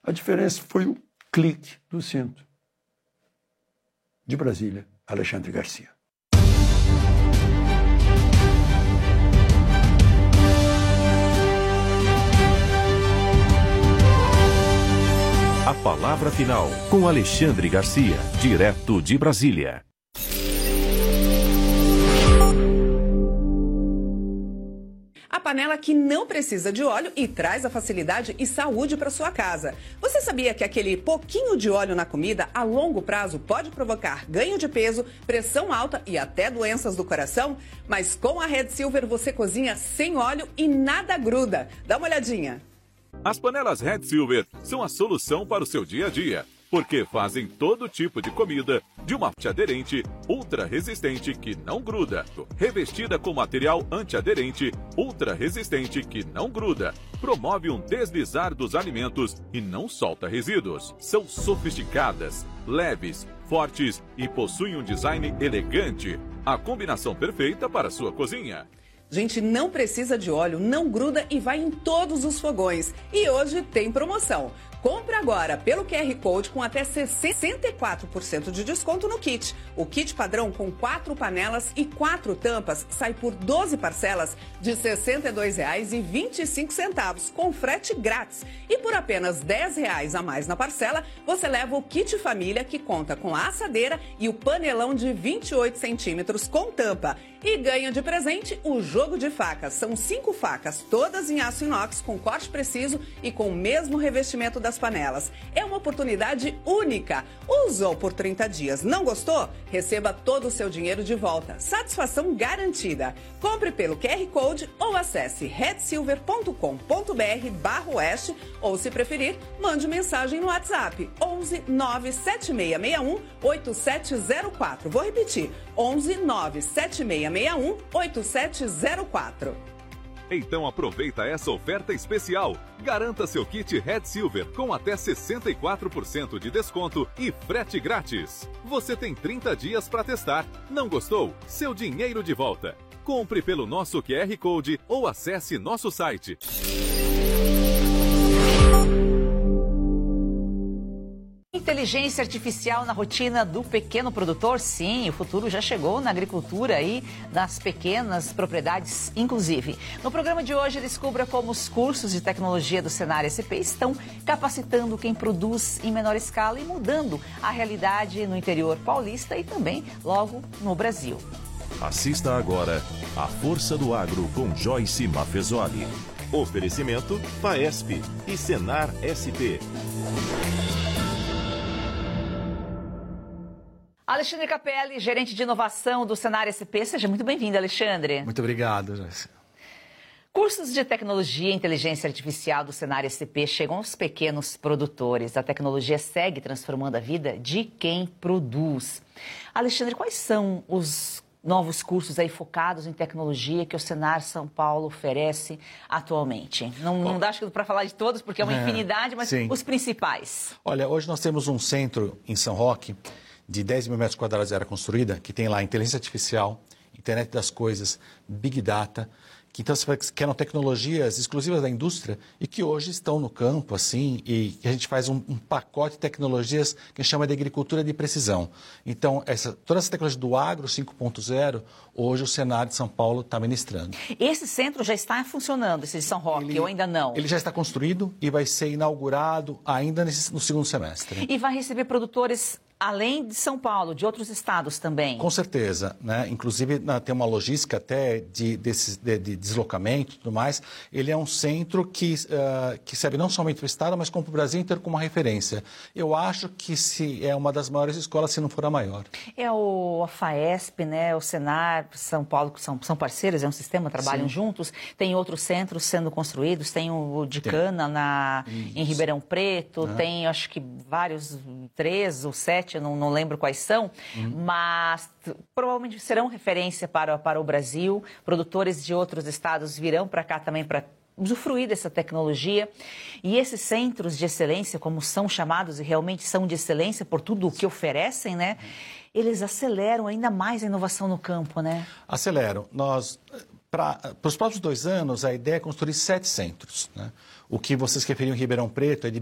A diferença foi o clique do cinto. De Brasília, Alexandre Garcia. A palavra final com Alexandre Garcia, direto de Brasília. A panela que não precisa de óleo e traz a facilidade e saúde para sua casa. Você sabia que aquele pouquinho de óleo na comida, a longo prazo, pode provocar ganho de peso, pressão alta e até doenças do coração? Mas com a Red Silver você cozinha sem óleo e nada gruda. Dá uma olhadinha. As panelas Red Silver são a solução para o seu dia a dia, porque fazem todo tipo de comida de uma aderente, ultra resistente que não gruda, revestida com material antiaderente, ultra resistente que não gruda, promove um deslizar dos alimentos e não solta resíduos. São sofisticadas, leves, fortes e possuem um design elegante, a combinação perfeita para a sua cozinha. Gente, não precisa de óleo, não gruda e vai em todos os fogões. E hoje tem promoção. Compre agora pelo QR Code com até 64% de desconto no kit. O kit padrão com 4 panelas e 4 tampas sai por 12 parcelas de R$ 62,25 com frete grátis. E por apenas R$ 10 a mais na parcela, você leva o kit família que conta com a assadeira e o panelão de 28 centímetros com tampa. E ganha de presente o jogo de facas. São 5 facas, todas em aço inox com corte preciso e com o mesmo revestimento das panelas. É uma oportunidade única. Usou por 30 dias, não gostou? Receba todo o seu dinheiro de volta. Satisfação garantida. Compre pelo QR Code ou acesse redsilver.com.br/oeste ou, se preferir, mande mensagem no WhatsApp 11 97661 8704. Vou repetir, 11 97661 8704. Então aproveita essa oferta especial. Garanta seu kit Red Silver com até 64% de desconto e frete grátis. Você tem 30 dias para testar. Não gostou? Seu dinheiro de volta. Compre pelo nosso QR Code ou acesse nosso site. Inteligência artificial na rotina do pequeno produtor? Sim, o futuro já chegou na agricultura e nas pequenas propriedades, inclusive. No programa de hoje, descubra como os cursos de tecnologia do Senar SP estão capacitando quem produz em menor escala e mudando a realidade no interior paulista e também logo no Brasil. Assista agora A Força do Agro com Joyce Mafezoli. Oferecimento FAESP e Senar SP. Alexandre Capelli, gerente de inovação do Senar SP. Seja muito bem-vindo, Alexandre. Muito obrigado, Joyce. Cursos de tecnologia e inteligência artificial do Senar SP chegam aos pequenos produtores. A tecnologia segue transformando a vida de quem produz. Alexandre, quais são os novos cursos aí focados em tecnologia que o Senar São Paulo oferece atualmente? Não dá acho que para falar de todos, porque é uma infinidade, mas sim, os principais. Olha, hoje nós temos um centro em São Roque de 10 mil metros quadrados de área construída, que tem lá inteligência artificial, internet das coisas, big data, que eram tecnologias exclusivas da indústria e que hoje estão no campo, assim, e que a gente faz um pacote de tecnologias que a gente chama de agricultura de precisão. Então, toda essa tecnologia do agro 5.0, hoje o Senar de São Paulo está ministrando. Esse centro já está funcionando, esse de São Roque, ou ainda não? Ele já está construído e vai ser inaugurado ainda no segundo semestre. E vai receber produtores além de São Paulo, de outros estados também? Com certeza, né? Inclusive tem uma logística até de deslocamento e tudo mais. Ele é um centro que serve não somente para o estado, mas como para o Brasil inteiro como uma referência. Eu acho que é uma das maiores escolas, se não for a maior. É a FAESP, né? O Senar, São Paulo, que são parceiros, é um sistema, trabalham juntos. Tem outros centros sendo construídos, tem o de Cana em Ribeirão Preto, tem acho que vários, 3 ou 7, eu não lembro quais são, mas provavelmente serão referência para o Brasil. Produtores de outros estados virão para cá também para usufruir dessa tecnologia. E esses centros de excelência, como são chamados, e realmente são de excelência por tudo o que oferecem, né? Eles aceleram ainda mais a inovação no campo, né? Aceleram. Para os próximos 2 anos, a ideia é construir 7 centros, né? O que vocês referiam em Ribeirão Preto é de